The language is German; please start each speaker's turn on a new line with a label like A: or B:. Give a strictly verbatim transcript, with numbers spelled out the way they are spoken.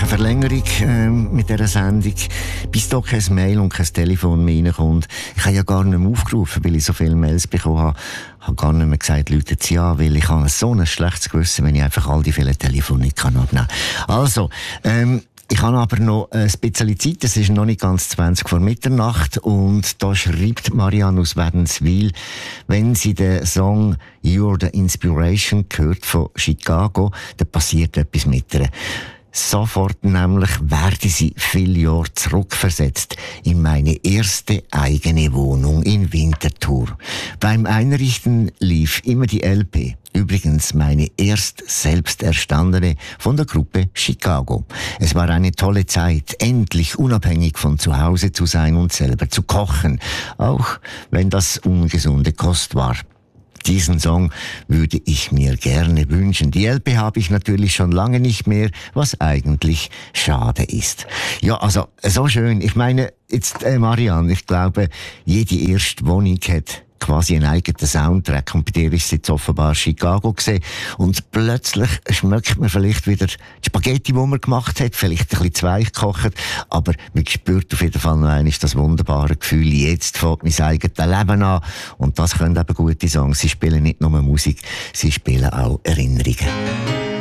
A: eine Verlängerung ähm, mit dieser Sendung. Bis da kein Mail und kein Telefon mehr reinkommt. Ich habe ja gar nicht mehr aufgerufen, weil ich so viele Mails bekommen habe. Ich habe gar nicht mehr gesagt, Leute, ja, weil ich habe so ein schlechtes Gewissen, wenn ich einfach all die vielen Telefone nicht kann abnehmen kann. Also, ähm, ich habe aber noch ein bisschen Zeit, es ist noch nicht ganz zwanzig vor Mitternacht und da schreibt Marianne aus Wädenswil, wenn sie den Song You're the Inspiration hört von Chicago, dann passiert etwas mit ihr. Sofort nämlich werde sie viele Jahre zurückversetzt in meine erste eigene Wohnung in Winterthur. Beim Einrichten lief immer die L P. Übrigens meine erst selbst erstandene von der Gruppe Chicago. Es war eine tolle Zeit, endlich unabhängig von zu Hause zu sein und selber zu kochen, auch wenn das ungesunde Kost war. Diesen Song würde ich mir gerne wünschen. Die L P habe ich natürlich schon lange nicht mehr, was eigentlich schade ist. Ja, also so schön. Ich meine, jetzt äh, Marianne, ich glaube, jede erste Wohnung hat quasi einen eigenen Soundtrack und bei dir ist es jetzt offenbar Chicago gesehen und plötzlich schmeckt man vielleicht wieder die Spaghetti, die man gemacht hat, vielleicht ein bisschen zu weich gekocht, aber man spürt auf jeden Fall noch einmal das wunderbare Gefühl, jetzt fängt mein eigenes Leben an und das können eben gute Songs, sie spielen nicht nur Musik, sie spielen auch Erinnerungen.